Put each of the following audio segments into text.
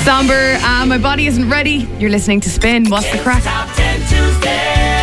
Somber, my body isn't ready. You're listening to Spin. What's the crack? Top 10 Tuesday.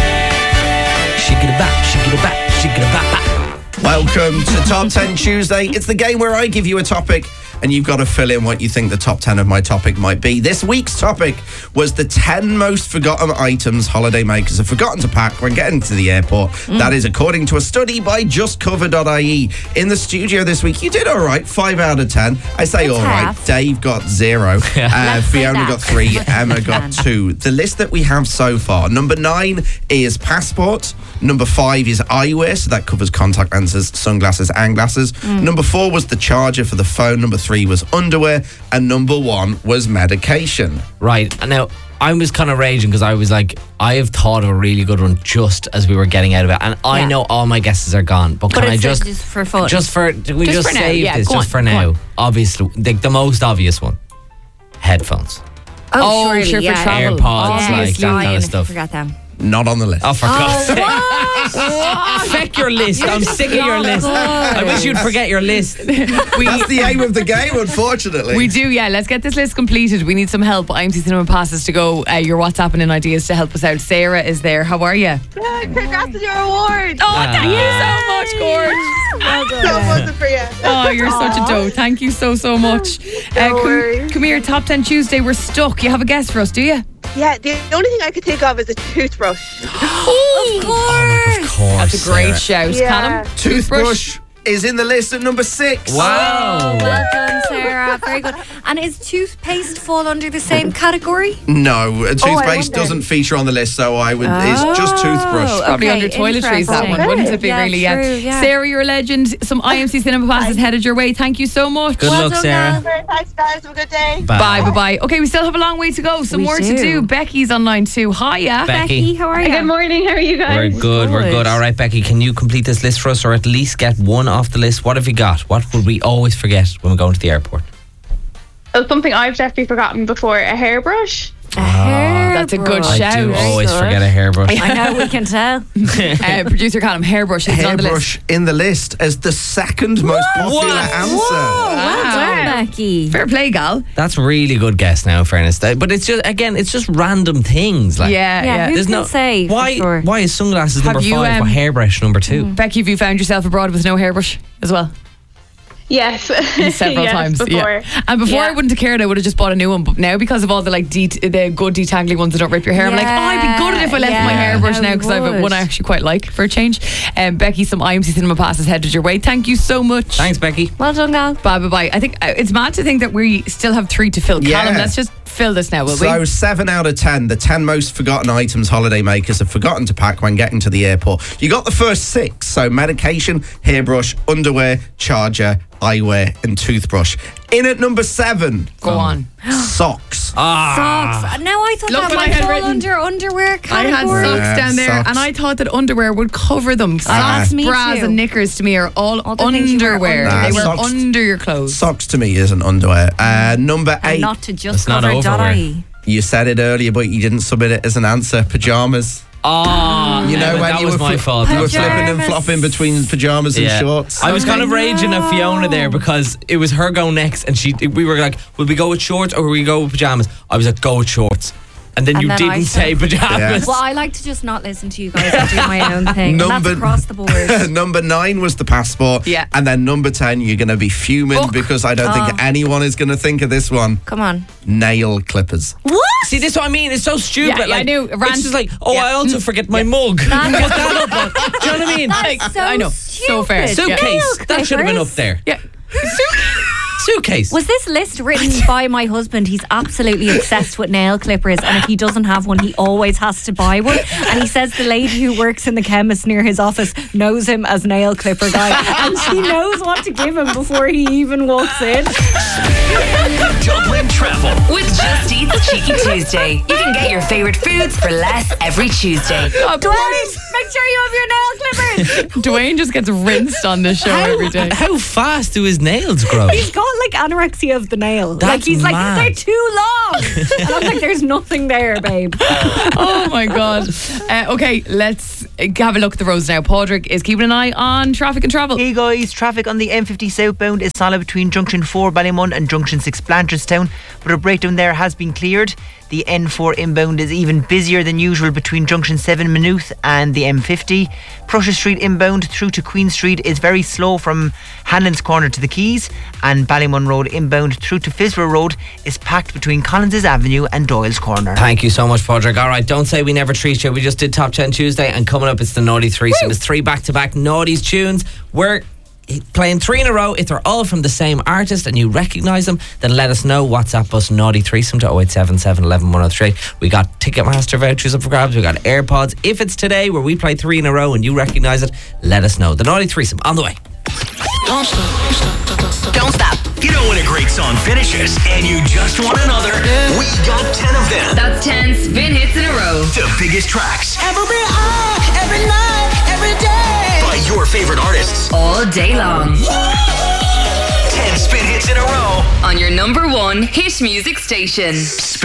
Shake it back, shake it back, shake it back. Welcome to Top 10 Tuesday. It's the game where I give you a topic and you've got to fill in what you think the top 10 of my topic might be. This week's topic was the 10 most forgotten items holidaymakers have forgotten to pack when getting to the airport. That is according to a study by justcover.ie. In the studio this week, you did all right, 5 out of 10. I say all right. half. Dave got 0. Fiona that. got 3. Emma got 2. The list that we have so far, number 9 is passport. Number 5 is eyewear, so that covers contact lenses, sunglasses and glasses. Number 4 was the charger for the phone. Number 3 was underwear. And number 1 was medication. Right, and now I was kind of raging because I was like, I have thought of a really good one just as we were getting out of it, and I Yeah. know all my guesses are gone. But can I it's just for fun. just for we Just just for now, save yeah, this go just on, for go now? on. Obviously, the most obvious one, headphones. Oh, surely, sure, for yeah. travel. AirPods, like Obviously. that kind of stuff. Forgot them. Not on the list. Oh, for God's sake. Feck your list. I'm sick of your list. I wish you'd forget your list. That's the aim of the game, unfortunately. We do, yeah. Let's get this list completed. We need some help. IMC Cinema passes to go. You're WhatsApping in ideas to help us out. Sarah is there. How are you? Congrats on your award. Oh, thank you so much, Gord. So wasn't for you. Oh, you're such a doe. Thank you so much. No worries. Come here, Top 10 Tuesday. We're stuck. You have a guess for us, do you? Yeah, the only thing I could think of is a toothbrush. Of course. Of course. That's a great Sarah. shout. Yeah. Callum? Toothbrush is in the list at number 6. Wow. Well done, Sarah. Very good. And is toothpaste fall under the same category? No, a toothpaste wonder. doesn't feature on the list, so I would. It's just toothbrush. Probably Okay, under toiletries, that one, interesting. wouldn't it be Yeah, really? true, yeah. Sarah, you're a legend. Some IMC Cinema passes headed your way. Thank you so much. Good luck, done, Sarah. Thanks, guys. Have a good day. Bye. Okay, we still have a long way to go. Some We more to do. do. Becky's on line 2. Hiya. Becky. How are you? Good morning. How are you guys? We're good, we're good. All right, Becky, can you complete this list for us or at least get one off the list? What have you got? What would we always forget when we're going to the airport? Something I've definitely forgotten before, a hairbrush. A hairbrush. That's a good I shout. do always good. forget a hairbrush. I know, we can tell. Producer Callum, hairbrush is on the list. Hairbrush in the list as the second most popular answer. Well done, Becky. Fair play, gal. That's a really good guess now, in fairness. But it's just, again, it's just random things. Like, Yeah. Who there's can no say for why. sure? Why is sunglasses Have number you, 5 but hairbrush number 2? Becky, have you found yourself abroad with no hairbrush as well? Yes. Several yes, times. before. Yeah. And before Yeah. I wouldn't have cared, I would have just bought a new one. But now, because of all the like the good detangling ones that don't rip your hair, I'm like, oh, I'd be good if I left my Yeah, hairbrush I now because I have would. one I actually quite like for a change. Becky, some IMC Cinema passes headed your way. Thank you so much. Thanks, Becky. Well done, gal. Bye. I think it's mad to think that we still have 3 to fill. Yeah. Callum, let's just fill this now, will So we? 7 out of 10, the 10 most forgotten items holidaymakers have forgotten to pack when getting to the airport. You got the first 6, so medication, hairbrush, underwear, charger, eyewear and toothbrush. In at number 7, Go on. socks. Socks. Now I thought Look that what I might had fall written. under underwear I category. had socks Yeah, down there, socks. and I thought that underwear would cover them. Ah. Socks, Me bras, too. and knickers to me are all the things you wear underwear. under. They were Socks. under your clothes. Socks to me isn't underwear. Number 8, And not to just It's not cover overwear. you said it earlier, but you didn't submit it as an answer. Pajamas. Oh, You know when that you was were my fault. You were Pajamas. flipping and flopping between pajamas and shorts. I was kind of raging at Fiona there because it was her go next, and we were like, will we go with shorts or will we go with pajamas? I was like, go with shorts. And then And you then I didn't said- say pajamas. Well, I like to just not listen to you guys and do my own thing. And Number- that's across the board. Number 9 was the passport. Yeah. And then number 10, you're going to be fuming Book. because I don't think anyone is going to think of this one. Come on. Nail clippers. See, this is what I mean. It's so stupid. Yeah, like, I knew. It's just like, oh, Yeah. I also forget my mug. Put that up. Do you know what I mean? That's so I know. So fair. stupid. Suitcase. Nail That should have been up clippers. there. Yeah. Suitcase. Was this list written by my husband? He's absolutely obsessed with nail clippers, and if he doesn't have one, he always has to buy one. And he says the lady who works in the chemist near his office knows him as nail clipper guy, and she knows what to give him before he even walks in. Dublin Travel with Just Eat the Cheeky Tuesday. You can get your favourite foods for less every Tuesday. Dwayne, make sure you have your nail clippers. Dwayne just gets rinsed on this show every day. How fast do his nails grow? He's got like anorexia of the nail. That's like he's mad. like, they're too long. And I'm like, there's nothing there, babe. Oh my god. Okay, let's have a look at the roads now. Padraig is keeping an eye on traffic and travel. Hey guys, traffic on the M50 southbound is solid between Junction 4 Ballymun and Junction 6 Blanchardstown, but a breakdown there has been cleared. The N4 inbound is even busier than usual between Junction 7 Maynooth and the M50. Prussia Street inbound through to Queen Street is very slow from Hanlon's Corner to the Quays, and Ballymun Road inbound through to Fisborough Road is packed between Collins's Avenue and Doyle's Corner. Thank you so much, Padraig. Alright, don't say we never treat you. We just did Top 10 Tuesday, and coming up it's the Naughty Threesome. It's 3 back-to-back Naughties tunes. We're playing 3 in a row. If they're all from the same artist and you recognise them, then let us know. WhatsApp us Naughty Threesome to 0877 11 1038. We got Ticketmaster vouchers up for grabs. We got AirPods. If it's today where we play 3 in a row and you recognise it, let us know. The Naughty Threesome on the way. Don't stop. Don't stop. You know when a great song finishes and you just want another? We got 10 of them. That's 10 spin hits in a row. The biggest tracks Every hour, every night, every day. by your favorite artists. All day long. 10 spin hits in a row. On your number 1 hit music station.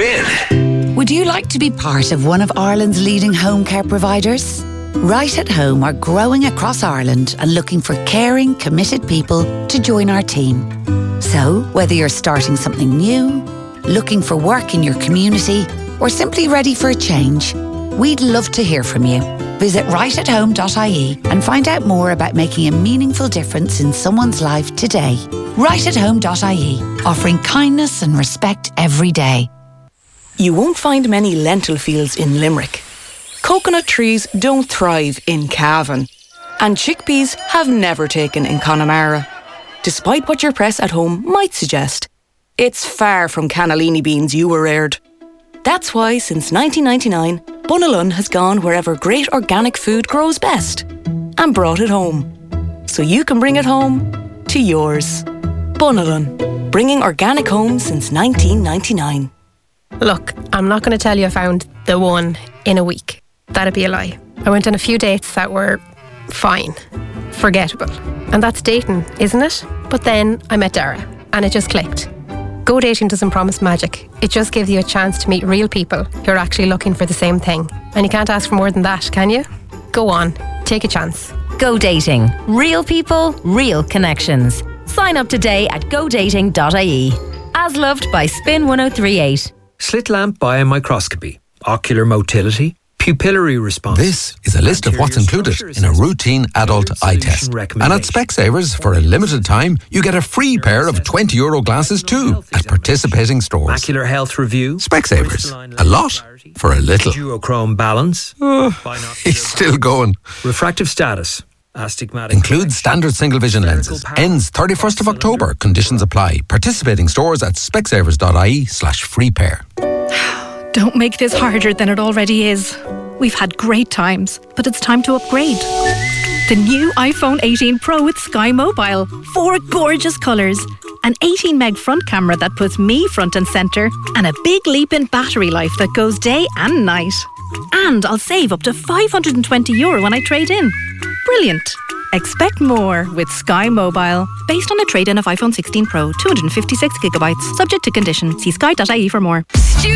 Spin. Would you like to be part of one of Ireland's leading home care providers? Right at Home are growing across Ireland and looking for caring, committed people to join our team. So, whether you're starting something new, looking for work in your community, or simply ready for a change, we'd love to hear from you. Visit rightathome.ie and find out more about making a meaningful difference in someone's life today. Rightathome.ie, offering kindness and respect every day. You won't find many lentil fields in Limerick. Coconut trees don't thrive in Cavan. And chickpeas have never taken in Connemara. Despite what your press at home might suggest, it's far from cannellini beans you were reared. That's why since 1999, Bunalun has gone wherever great organic food grows best and brought it home. So you can bring it home to yours. Bunalun, bringing organic home since 1999. Look, I'm not going to tell you I found the one in a week. That'd be a lie. I went on a few dates that were fine, forgettable. And that's dating, isn't it? But then I met Dara and it just clicked. Go dating doesn't promise magic. It just gives you a chance to meet real people who are actually looking for the same thing. And you can't ask for more than that, can you? Go on, take a chance. Go dating. Real people, real connections. Sign up today at godating.ie. As loved by Spin 1038. Slit lamp biomicroscopy, ocular motility, pupillary response. This is a list of what's included in a routine adult eye test. And at Specsavers, for a limited time, you get a free pair of €20 glasses too at participating stores. Macular health review. Specsavers. A lot for a little. Duochrome balance. He's still going. Refractive status. Astigmatic. Includes standard single vision lenses. Ends 31st of October. Conditions apply. Participating stores at specsavers.ie/free pair. Don't make this harder than it already is. We've had great times, but it's time to upgrade. The new iPhone 18 Pro with Sky Mobile. 4 gorgeous colours. An 18 meg front camera that puts me front and centre. And a big leap in battery life that goes day and night. And I'll save up to €520 when I trade in. Brilliant. Expect more with Sky Mobile. Based on a trade-in of iPhone 16 Pro, 256GB. Subject to condition. See sky.ie for more. Studio